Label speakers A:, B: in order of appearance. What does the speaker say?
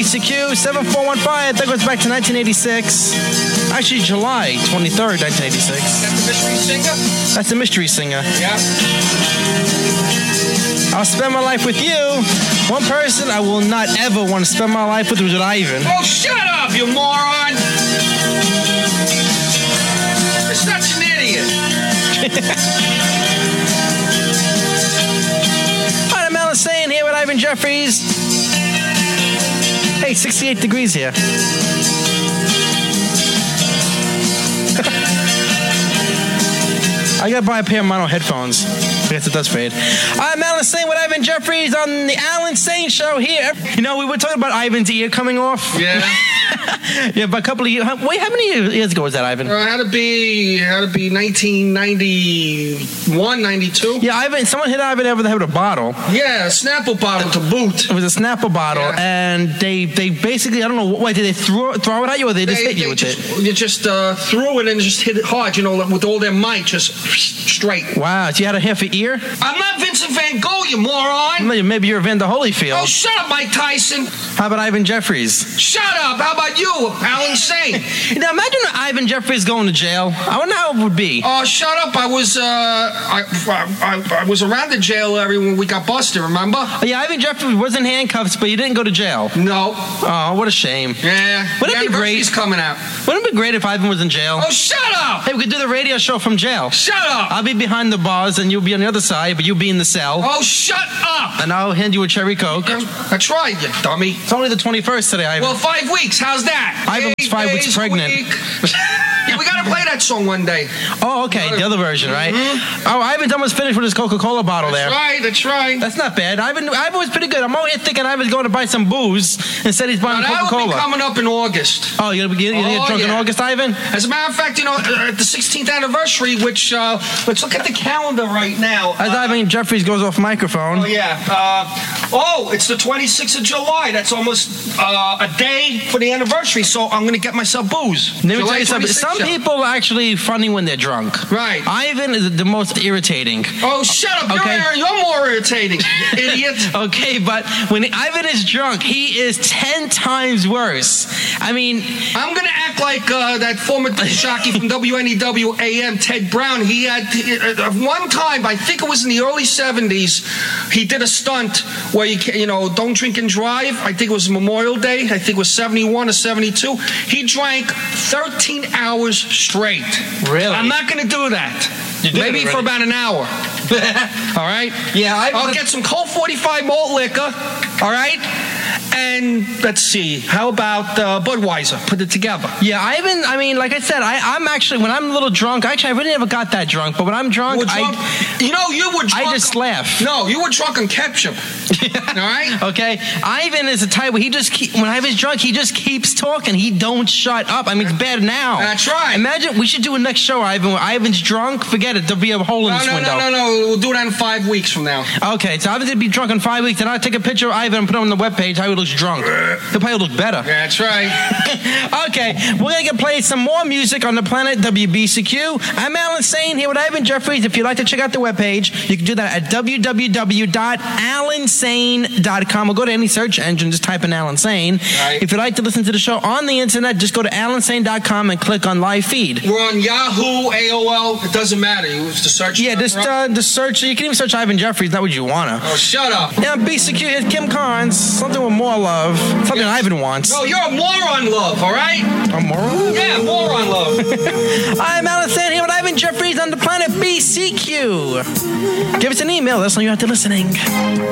A: BCQ 7415. That goes back to 1986. Actually, July 23rd, 1986.
B: That's the mystery singer?
A: That's the mystery singer.
B: Yeah.
A: I'll spend my life with you. One person I will not ever want to spend my life with was Ivan.
B: Oh, shut up, you moron! You're such an idiot.
A: Hi, I'm Alan Sane here with Ivan Jeffries. Hey, 68 degrees here. I gotta buy a pair of mono headphones. I guess it does fade. I'm Alan Sane with Ivan Jeffries on the Alan Sane Show here. You know, we were talking about Ivan's ear coming off.
B: Yeah.
A: Yeah, but a couple of years. Wait, how many years ago was that, Ivan?
B: It had to be 1991, 92.
A: Yeah, Ivan. Someone hit Ivan over the head with a bottle.
B: Yeah, a Snapple bottle to boot.
A: It was a Snapple bottle,
B: Yeah.
A: and they basically, I don't know, why did they throw it at you, or they just hit you with it?
B: You just threw it and just hit it hard, you know, with all their might, just straight.
A: Wow, so you had a half an ear?
B: I'm not Vincent Van Gogh, you moron.
A: Maybe you're Evander Holyfield.
B: Oh, shut up, Mike Tyson.
A: How about Ivan Jeffries?
B: Shut up. How about you, Alan Sane?
A: Now imagine Ivan Jeffries going to jail. I wonder how it would be.
B: Oh, shut up. I was around the jail area when we got busted, remember?
A: Oh, yeah, Ivan Jeffries was in handcuffs, but you didn't go to jail.
B: No.
A: Oh, what a shame.
B: Yeah.
A: Wouldn't it be great?
B: He's coming out.
A: Wouldn't it be great if Ivan was in jail?
B: Oh, shut up.
A: Hey, we could do the radio show from jail.
B: Shut up.
A: I'll be behind the bars, and you'll be on the other side, but you'll be in the cell.
B: Oh, shut up.
A: And I'll hand you a cherry Coke.
B: I tried, you dummy.
A: It's only the 21st today, Ivan.
B: Well, 5 weeks. How's that?
A: Ivan was 5 weeks pregnant.
B: Yeah, we got to play that song one day.
A: Oh, okay. The other version, right? Oh, Ivan's almost finished with his Coca-Cola bottle there.
B: That's right.
A: That's not bad. Ivan was pretty good. I'm over here thinking Ivan's going to buy some booze. Instead, he's buying
B: That
A: Coca-Cola.
B: will be coming up in August.
A: Oh, you're going to get drunk in August, Ivan?
B: As a matter of fact, you know, at the 16th anniversary, which, let's look at the calendar right now.
A: As Ivan Jeffries goes off microphone.
B: Oh, yeah. It's the 26th of July. That's almost a day for the anniversary, so I'm going to get myself booze.
A: Let me tell you something. Some people are actually funny when they're drunk.
B: Right.
A: Ivan is the most irritating.
B: Oh, shut up.
A: Okay.
B: You're more irritating, you idiot.
A: Okay, but when Ivan is drunk, he is 10 times worse. I mean...
B: I'm going to act like that former jockey from WNEW AM, Ted Brown. He had, one time, I think it was in the early 70s, he did a stunt where you know, don't drink and drive. I think it was Memorial Day. I think it was 71 or 72. He drank 13 hours straight.
A: Really?
B: I'm not going to do that. Maybe for about an hour. All right?
A: Yeah,
B: I'll get some Colt 45 malt liquor. All right? And let's see, how about Budweiser? Put it together.
A: Yeah, Ivan, I mean, like I said, I'm actually, when I'm a little drunk, actually, I really never got that drunk, but when I'm drunk,
B: you were drunk.
A: I just laugh.
B: No, you were drunk on ketchup. All right?
A: Okay? Ivan is a type where when Ivan's drunk, he just keeps talking. He don't shut up. I mean, it's bad now.
B: That's right.
A: Imagine, we should do a next show, Ivan, where Ivan's drunk. Forget it. There'll be a hole in this window.
B: No. We'll do that in 5 weeks from now.
A: Okay, so Ivan's going to be drunk in 5 weeks, and I'll take a picture of Ivan and put it on the webpage how he looks drunk. He'll probably look better.
B: That's right.
A: Okay, we're going to play some more music on the planet WBCQ. I'm Alan Sane here with Ivan Jeffries. If you'd like to check out the webpage, you can do that at www.alansane.com. Or go to any search engine, just type in Alan Sane.
B: Right.
A: If you'd like to listen to the show on the internet, just go to alansane.com and click on live feed.
B: We're on Yahoo, AOL. It doesn't matter. You use the search.
A: Yeah, just search. You can even search Ivan Jeffries, not what you want to.
B: Oh, shut up.
A: Now, BCQ, here's Kim Carnes. Something with more love. Something Ivan wants.
B: No, you're a moron, love, all right?
A: A moron?
B: Yeah, moron, love.
A: I'm Alan Sane here with Ivan Jeffries on the planet BCQ. Give us an email. Let us know you're out there listening.